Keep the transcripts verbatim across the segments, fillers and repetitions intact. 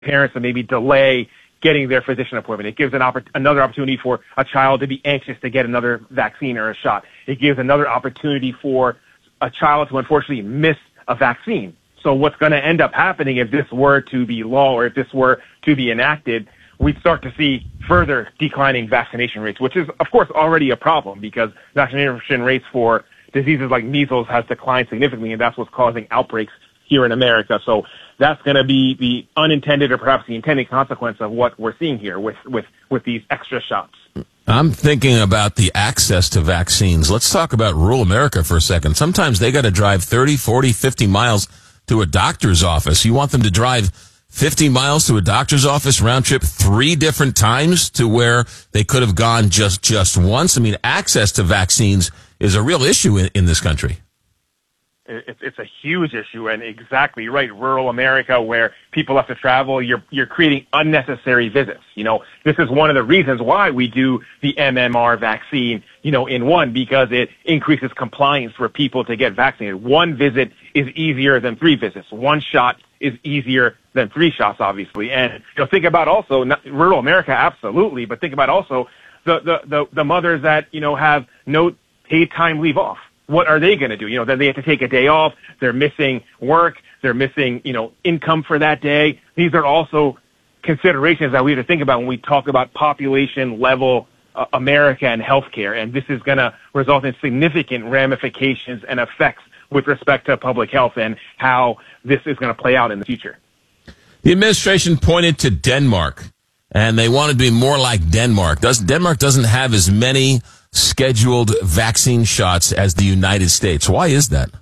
parents to maybe delay getting their physician appointment. It gives an oppor- another opportunity for a child to be anxious to get another vaccine or a shot. It gives another opportunity for a child to unfortunately miss a vaccine. So what's going to end up happening if this were to be law or if this were to be enacted, we'd start to see further declining vaccination rates, which is, of course, already a problem because vaccination rates for diseases like measles has declined significantly, and that's what's causing outbreaks here in America. So that's going to be the unintended or perhaps the intended consequence of what we're seeing here with, with, with these extra shots. I'm thinking about the access to vaccines. Let's talk about rural America for a second. Sometimes they got to drive thirty, forty, fifty miles to a doctor's office. You want them to drive fifty miles to a doctor's office round trip three different times to where they could have gone just, just once. I mean, access to vaccines is a real issue in, in this country. It's, it's a huge issue, and exactly right. Rural America, where people have to travel, you're you're creating unnecessary visits. You know, this is one of the reasons why we do the M M R vaccine. You know, in one because it increases compliance for people to get vaccinated. One visit is easier than three visits. One shot is easier than three shots, obviously. And you know, think about also not, rural America, absolutely, but think about also the the the, the mothers that you know have no paid time leave off. What are they going to do? You know, then they have to take a day off. They're missing work. They're missing, you know, income for that day. These are also considerations that we have to think about when we talk about population level uh, America and healthcare. And this is going to result in significant ramifications and effects with respect to public health and how this is going to play out in the future. The administration pointed to Denmark, and they wanted to be more like Denmark. Does Denmark doesn't have as many scheduled vaccine shots as the United States. Why is that?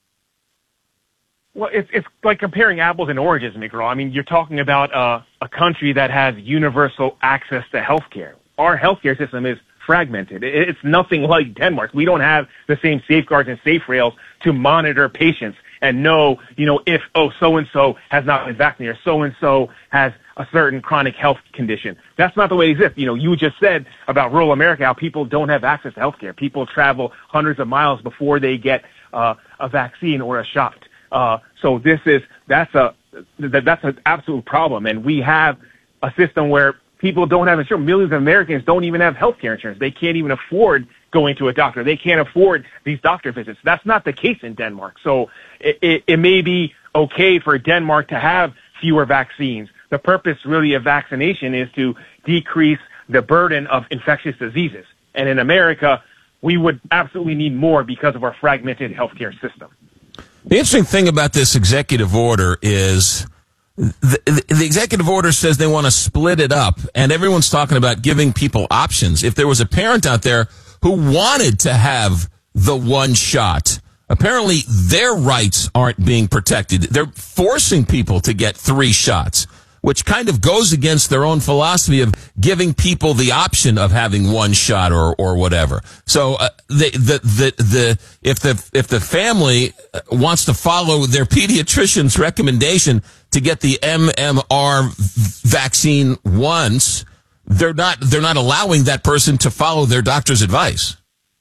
Well, it's it's like comparing apples and oranges, McGraw. I mean, you're talking about uh, a country that has universal access to healthcare. Our healthcare system is fragmented. It's nothing like Denmark. We don't have the same safeguards and safe rails to monitor patients and know, you know, if, oh, so-and-so has not been vaccinated or so-and-so has a certain chronic health condition. That's not the way it exists. You know, you just said about rural America how people don't have access to healthcare. People travel hundreds of miles before they get uh, a vaccine or a shot. Uh, so this is, that's a, that's an absolute problem. And we have a system where people don't have insurance. Millions of Americans don't even have healthcare insurance. They can't even afford going to a doctor. They can't afford these doctor visits. That's not the case in Denmark. So it, it, it may be okay for Denmark to have fewer vaccines. The purpose really of vaccination is to decrease the burden of infectious diseases. And in America, we would absolutely need more because of our fragmented healthcare system. The interesting thing about this executive order is the, the, the executive order says they want to split it up, and everyone's talking about giving people options. If there was a parent out there who wanted to have the one shot, apparently their rights aren't being protected. They're forcing people to get three shots, which kind of goes against their own philosophy of giving people the option of having one shot or, or whatever. So, uh, the, the, the, the, if the, if the family wants to follow their pediatrician's recommendation to get the M M R vaccine once, they're not, they're not allowing that person to follow their doctor's advice.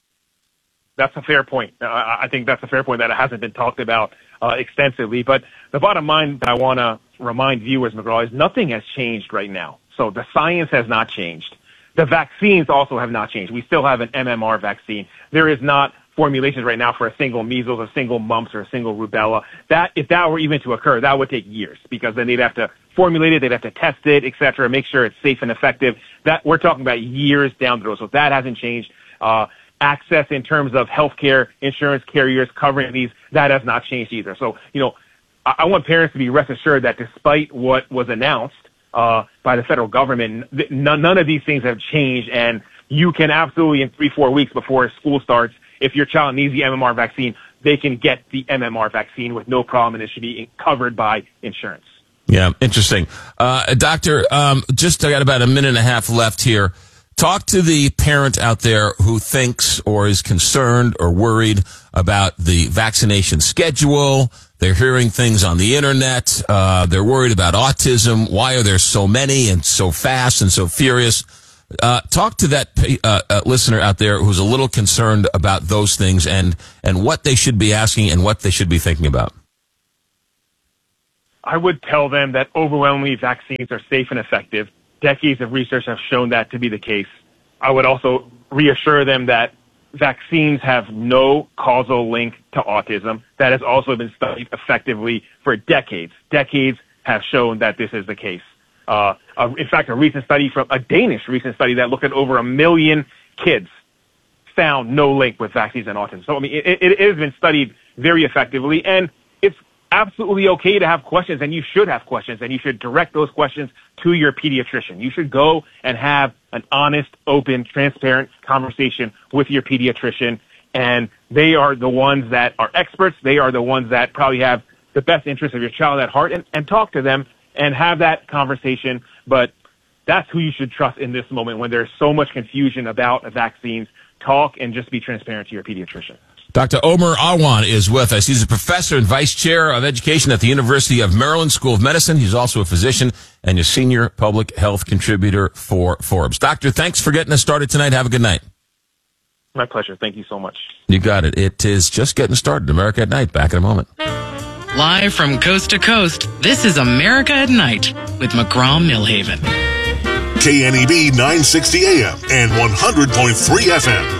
That's a fair point. Uh, I think that's a fair point that hasn't been talked about uh, extensively. But the bottom line that I want to remind viewers, McGraw, is nothing has changed right now. So the science has not changed. The vaccines also have not changed. We still have an M M R vaccine. There is not formulations right now for a single measles, a single mumps, or a single rubella. That, if that were even to occur, that would take years because then they'd have to formulate it, they'd have to test it, et cetera, make sure it's safe and effective. That we're talking about years down the road. So that hasn't changed. Uh, access in terms of healthcare insurance carriers covering these, that has not changed either. So, you know, I, I want parents to be rest assured that despite what was announced uh, by the federal government, th- none, none of these things have changed. And you can absolutely, in three, four weeks before school starts, if your child needs the M M R vaccine, they can get the M M R vaccine with no problem, and it should be covered by insurance. Yeah, interesting. Uh, doctor, um, just I got about a minute and a half left here. Talk to the parent out there who thinks or is concerned or worried about the vaccination schedule. They're hearing things on the internet. Uh, they're worried about autism. Why are there so many and so fast and so furious? Uh, talk to that uh, uh, listener out there who's a little concerned about those things and, and what they should be asking and what they should be thinking about. I would tell them that overwhelmingly vaccines are safe and effective. Decades of research have shown that to be the case. I would also reassure them that vaccines have no causal link to autism. That has also been studied effectively for decades. Decades have shown that this is the case. Uh, uh, in fact, a recent study from a Danish recent study that looked at over a million kids found no link with vaccines and autism. So, I mean, it, it, it has been studied very effectively, and it's absolutely okay to have questions, and you should have questions, and you should direct those questions to your pediatrician. You should go and have an honest, open, transparent conversation with your pediatrician, and they are the ones that are experts. They are the ones that probably have the best interest of your child at heart, and, and talk to them and have that conversation. But that's who you should trust in this moment when there's so much confusion about vaccines. Talk and just be transparent to your pediatrician. Doctor Omer Awan is with us. He's a professor and vice chair of education at the University of Maryland School of Medicine. He's also a physician and a senior public health contributor for Forbes. Doctor, thanks for getting us started tonight. Have a good night. My pleasure. Thank you so much. You got it. It is just getting started. America at Night. Back in a moment. Live from coast to coast, this is America at Night with McGraw Millhaven. K N E B nine sixty A M and one hundred point three F M.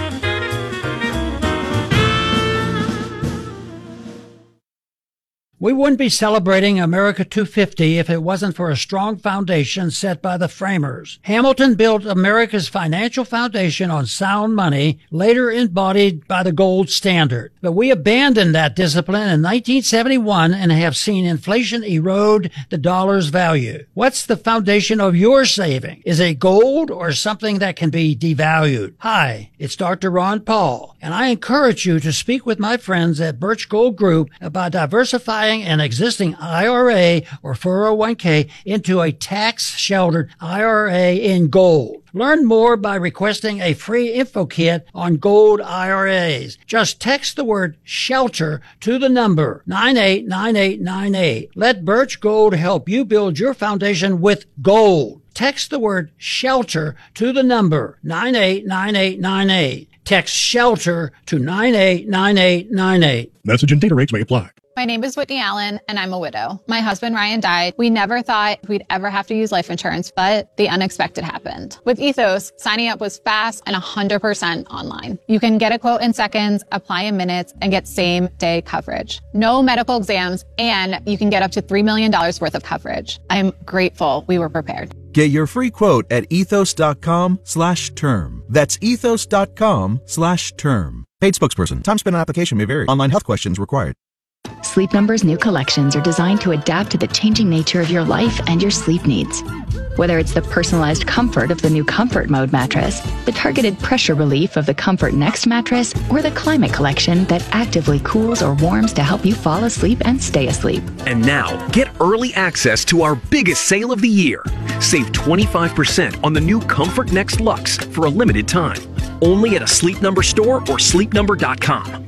We wouldn't be celebrating America two fifty if it wasn't for a strong foundation set by the framers. Hamilton built America's financial foundation on sound money, later embodied by the gold standard. But we abandoned that discipline in nineteen seventy-one and have seen inflation erode the dollar's value. What's the foundation of your saving? Is it gold or something that can be devalued? Hi, it's Doctor Ron Paul, and I encourage you to speak with my friends at Birch Gold Group about diversifying an existing I R A or four oh one k into a tax-sheltered I R A in gold. Learn more by requesting a free info kit on gold I R As. Just text the word SHELTER to the number nine eight nine eight nine eight. Let Birch Gold help you build your foundation with gold. Text the word SHELTER to the number nine eight nine eight nine eight. Text SHELTER to nine eight nine eight nine eight. Message and data rates may apply. My name is Whitney Allen, and I'm a widow. My husband, Ryan, died. We never thought we'd ever have to use life insurance, but the unexpected happened. With Ethos, signing up was fast and one hundred percent online. You can get a quote in seconds, apply in minutes, and get same-day coverage. No medical exams, and you can get up to three million dollars worth of coverage. I'm grateful we were prepared. Get your free quote at ethos.com slash term. That's ethos.com slash term. Paid spokesperson. Time spent on application may vary. Online health questions required. Sleep Number's new collections are designed to adapt to the changing nature of your life and your sleep needs. Whether it's the personalized comfort of the new Comfort Mode mattress, the targeted pressure relief of the Comfort Next mattress, or the Climate Collection that actively cools or warms to help you fall asleep and stay asleep. And now, get early access to our biggest sale of the year. Save twenty-five percent on the new Comfort Next Luxe for a limited time. Only at a Sleep Number store or sleep number dot com.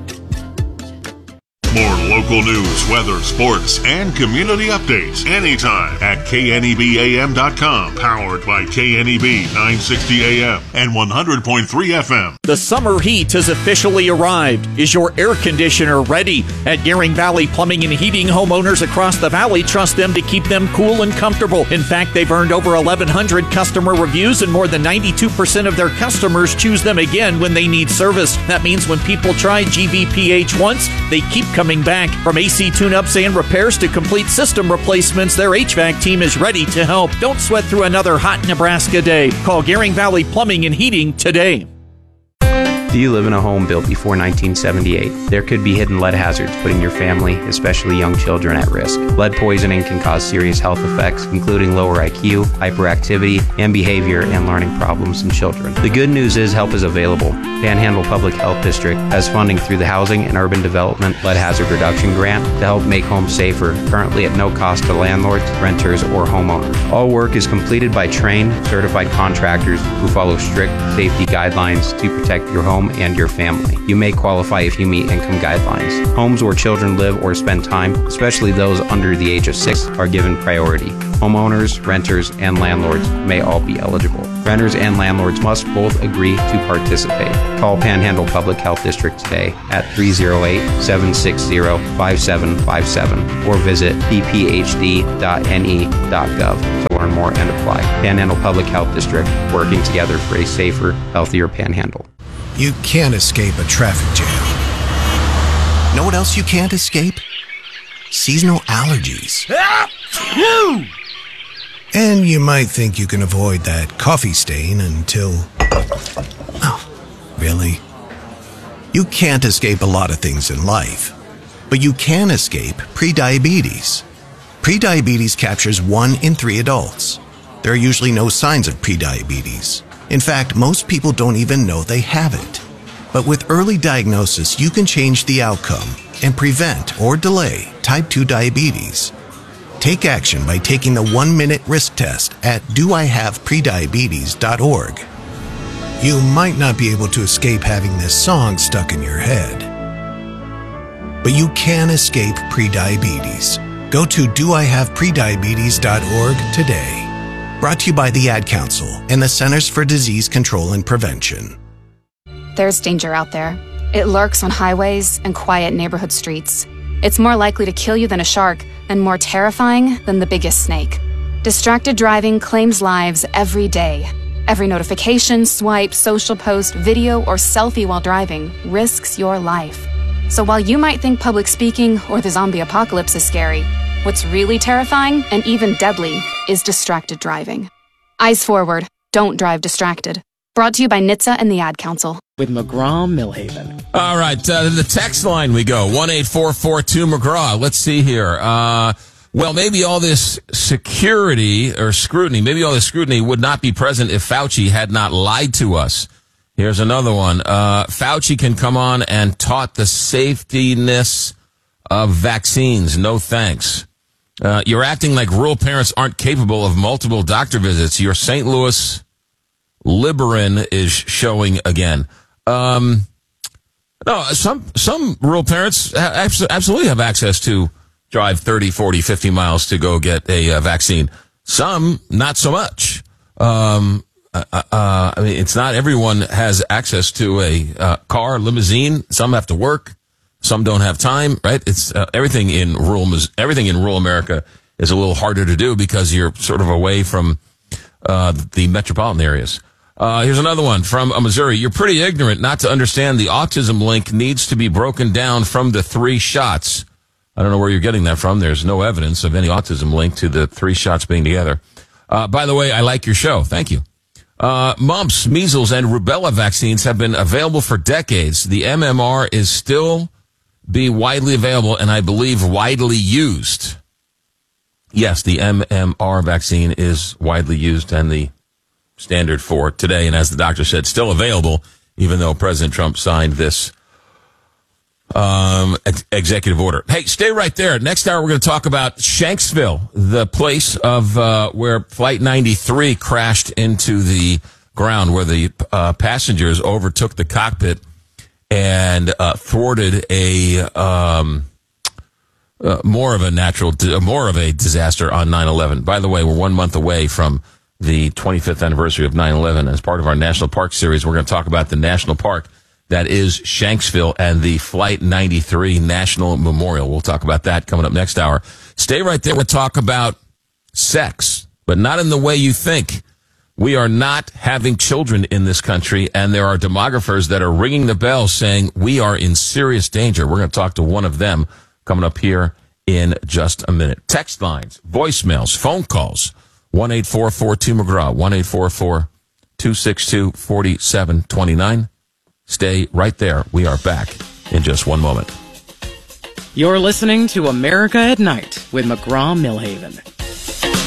More local news, weather, sports, and community updates anytime at K N E B A M dot com. Powered by K N E B nine sixty A M and one hundred point three F M. The summer heat has officially arrived. Is your air conditioner ready? At Gearing Valley Plumbing and Heating, homeowners across the valley trust them to keep them cool and comfortable. In fact, they've earned over eleven hundred customer reviews, and more than ninety-two percent of their customers choose them again when they need service. That means when people try G V P H once, they keep coming back. From A C tune-ups and repairs to complete system replacements, their H V A C team is ready to help. Don't sweat through another hot Nebraska day. Call Gearing Valley Plumbing and Heating today. Do you live in a home built before nineteen seventy-eight? There could be hidden lead hazards putting your family, especially young children, at risk. Lead poisoning can cause serious health effects, including lower I Q, hyperactivity, and behavior and learning problems in children. The good news is help is available. Panhandle Public Health District has funding through the Housing and Urban Development Lead Hazard Reduction Grant to help make homes safer, currently at no cost to landlords, renters, or homeowners. All work is completed by trained, certified contractors who follow strict safety guidelines to protect your home home and your family. You may qualify if you meet income guidelines. Homes where children live or spend time, especially those under the age of six, are given priority. Homeowners, renters, and landlords may all be eligible. Renters and landlords must both agree to participate. Call Panhandle Public Health District today at three oh eight, seven six zero, five seven five seven or visit p p h d dot n e dot gov to learn more and apply. Panhandle Public Health District, working together for a safer, healthier Panhandle. You can't escape a traffic jam. Know what else you can't escape? Seasonal allergies. And you might think you can avoid that coffee stain until... Oh, really? You can't escape a lot of things in life, but you can escape prediabetes. Prediabetes captures one in three adults. There are usually no signs of prediabetes. In fact, most people don't even know they have it. But with early diagnosis, you can change the outcome and prevent or delay type two diabetes. Take action by taking the one-minute risk test at do I have prediabetes dot org. You might not be able to escape having this song stuck in your head, but you can escape prediabetes. Go to do I have prediabetes dot org today. Brought to you by the Ad Council and the Centers for Disease Control and Prevention. There's danger out there. It lurks on highways and quiet neighborhood streets. It's more likely to kill you than a shark and more terrifying than the biggest snake. Distracted driving claims lives every day. Every notification, swipe, social post, video, or selfie while driving risks your life. So while you might think public speaking or the zombie apocalypse is scary, what's really terrifying and even deadly is distracted driving. Eyes forward. Don't drive distracted. Brought to you by N H T S A and the Ad Council. With McGraw-Millhaven. All right, uh, the text line we go, one eight four four two McGraw. Let's see here. Uh, well, maybe all this security or scrutiny, maybe all this scrutiny would not be present if Fauci had not lied to us. Here's another one. Uh, Fauci can come on and taught the safetiness of vaccines. No thanks. Uh, you're acting like rural parents aren't capable of multiple doctor visits. Your Saint Louis Liberin is showing again. Um, no, some, some rural parents absolutely have access to drive thirty, forty, fifty miles to go get a uh, vaccine. Some, not so much. Um, uh, uh, I mean, it's not everyone has access to a uh, car, limousine. Some have to work. Some don't have time, right? It's uh, everything in rural, everything in rural America is a little harder to do because you're sort of away from uh, the metropolitan areas. Uh, here's another one from uh, Missouri. You're pretty ignorant not to understand the autism link needs to be broken down from the three shots. I don't know where you're getting that from. There's no evidence of any autism link to the three shots being together. Uh, by the way, I like your show. Thank you. Uh, mumps, measles, and rubella vaccines have been available for decades. The M M R is still be widely available and I believe widely used. Yes, the M M R vaccine is widely used and the standard for today, and as the doctor said, still available, even though President Trump signed this um, ex- executive order. Hey, stay right there. Next hour, we're going to talk about Shanksville, the place of uh, where Flight ninety-three crashed into the ground, where the uh, passengers overtook the cockpit and uh, thwarted a um, uh, more of a natural, more of a disaster on nine eleven. By the way, we're one month away from the twenty-fifth anniversary of nine eleven. As part of our National Park series, we're going to talk about the national park that is Shanksville and the Flight ninety-three National Memorial. We'll talk about that coming up next hour. Stay right there. We'll talk about sex, but not in the way you think. We are not having children in this country, and there are demographers that are ringing the bell saying we are in serious danger. We're going to talk to one of them coming up here in just a minute. Text lines, voicemails, phone calls. one eight four four two McGraw, one eight four four two six two four seven two nine. Stay right there. We are back in just one moment. You're listening to America at Night with McGraw-Millhaven.